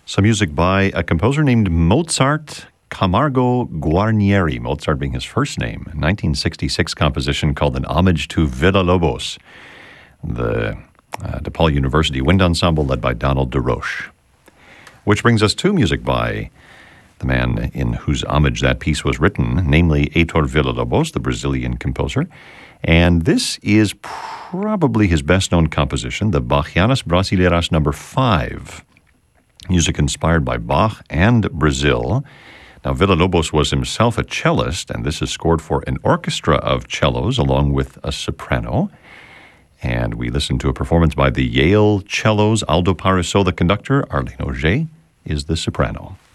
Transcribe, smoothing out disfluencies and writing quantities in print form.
Some music by a composer named Mozart Camargo Guarnieri, Mozart being his first name, a 1966 composition called An Homage to Villa-Lobos, the DePaul University Wind Ensemble led by Donald DeRoche. Which brings us to music by the man in whose homage that piece was written, namely Heitor Villa-Lobos, the Brazilian composer. And this is probably his best-known composition, the Bachianas Brasileiras No. 5. Music inspired by Bach and Brazil. Now, Villa-Lobos was himself a cellist, and this is scored for an orchestra of cellos along with a soprano. And we listen to a performance by the Yale Cellos, Aldo Pariso, the conductor, Arlene Auger is the soprano.